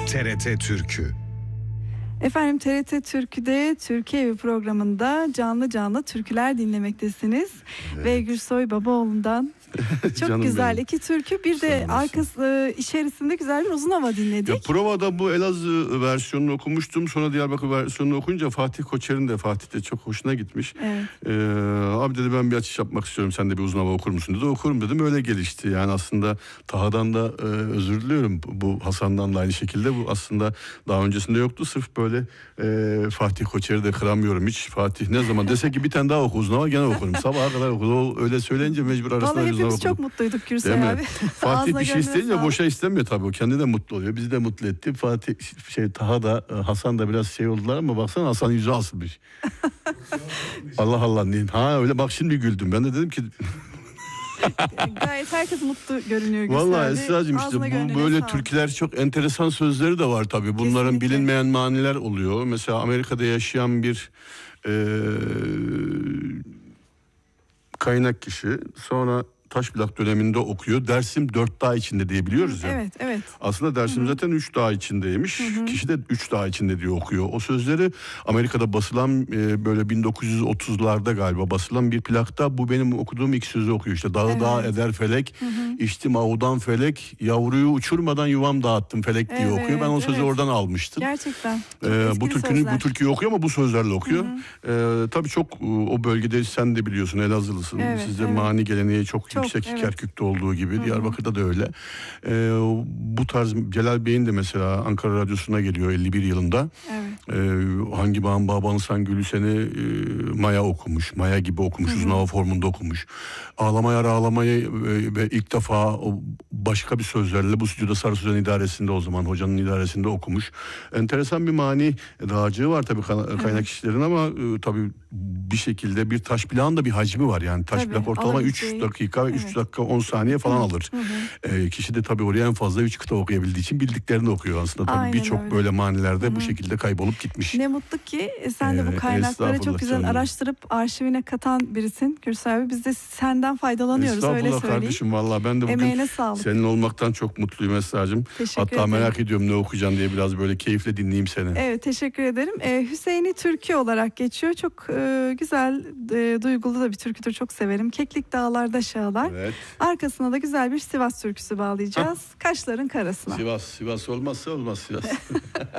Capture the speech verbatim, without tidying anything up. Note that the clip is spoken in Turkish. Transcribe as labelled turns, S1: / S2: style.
S1: T R T Türkü.
S2: Efendim T R T Türkü'de Türkiye Evi programında canlı canlı türküler dinlemektesiniz. Evet. Ve Gürsoy Babaoğlu'ndan çok güzel benim. iki türkü, bir de arkası içerisinde güzel bir uzun hava dinledik.
S3: Ya, provada bu Elazığ versiyonunu okumuştum. Sonra Diyarbakır versiyonunu okuyunca Fatih Koçer'in de Fatih de çok hoşuna gitmiş. Evet. Ee, abi dedi ben bir açış yapmak istiyorum. Sen de bir uzun hava okur musun dedi. Okurum dedim. Öyle gelişti. Yani aslında Taha'dan da e, özür diliyorum. Bu Hasan'dan da aynı şekilde. Bu aslında daha öncesinde yoktu. Sırf böyle e, Fatih Koçer'i de kıramıyorum hiç. Fatih ne zaman dese ki bir tane daha oku uzun hava, gene okurum. Sabaha kadar okurum. Öyle söyleyince mecbur arasında
S2: vallahi hepimiz çok mutluyduk Gürsel abi.
S3: Fatih bir şey isteyince boşa istemiyor tabii. O kendi de mutlu oluyor. Bizi de mutlu etti. Fatih şey Taha da Hasan da biraz şey oldular ama baksana Hasan yüzü asılmış. Allah Allah diyeyim. Ha öyle bak şimdi güldüm. Ben de dedim ki
S2: gayet herkes mutlu görünüyor Gürsel.
S3: Vallahi Esra'cığım işte bu böyle sağ türküler çok enteresan sözleri de var tabii. Bunların kesinlikle bilinmeyen maniler oluyor. Mesela Amerika'da yaşayan bir e, kaynak kişi sonra Taşplak döneminde okuyor. Dersim dört dağ içinde diye biliyoruz ya.
S2: Evet, evet.
S3: Aslında Dersim Hı-hı. zaten üç dağ içindeymiş. Hı-hı. Kişi de üç dağ içinde diye okuyor. O sözleri Amerika'da basılan e, böyle bin dokuz yüz otuzlarda galiba basılan bir plakta bu benim okuduğum iki sözü okuyor. İşte dağı evet. dağ eder felek, Hı-hı. içtim avudan felek, yavruyu uçurmadan yuvam dağıttım felek diye evet, okuyor. Ben o sözü evet. oradan almıştım.
S2: Gerçekten.
S3: Ee, bu türkünü bu türküyü okuyor ama bu sözlerle okuyor. Ee, tabii çok o bölgede sen de biliyorsun Elazığlısın. Evet, Sizde evet. mani geleneği çok, çok yüksek evet. Kerkük'te olduğu gibi. Hı-hı. Diyarbakır'da da öyle. Ee, bu tarz Celal Bey'in de mesela Ankara Radyosu'na geliyor elli bir yılında. Evet. Ee, hangi bağın babanı sen gülü seni e, Maya okumuş. Maya gibi okumuş. Uzun hava formunda okumuş. Ağlamaya ağlamayı e, ve ilk defa o başka bir sözlerle bu stüdyoda Sarı Sözen idaresinde o zaman hocanın idaresinde okumuş. Enteresan bir mani dağcığı var tabii kaynak evet. kişilerin ama e, tabii bir şekilde bir taş plağın da bir hacmi var. Yani taş tabii, plak ortalama üç dakika evet. üç dakika on saniye falan alır. Hı hı. E, kişi de tabii oraya en fazla üç kıta okuyabildiği için bildiklerini okuyor aslında. Tabii birçok böyle manilerde Hı-hı. bu şekilde kaybolup gitmiş.
S2: Ne mutlu ki sen de bu kaynakları çok güzel canım. araştırıp arşivine katan birisin Gürsel abi. Biz de senden faydalanıyoruz öyle söyleyeyim.
S3: Estağfurullah kardeşim valla ben de bugün
S2: emeğine sağlık.
S3: Senin olmaktan çok mutluyum Esra'cığım. Hatta ederim. merak ediyorum ne okuyacaksın diye biraz böyle keyifle dinleyeyim seni.
S2: Evet teşekkür ederim. Ee, Hüseyin'i Türkü olarak geçiyor. Çok e, güzel e, duygulu da bir türküdür, çok severim. Keklik dağlarda şağlar. Evet. Arkasına da güzel bir Sivas türküsü bağlayacağız. Kaşların karasına.
S3: Sivas, Sivas olmazsa olmaz Sivas.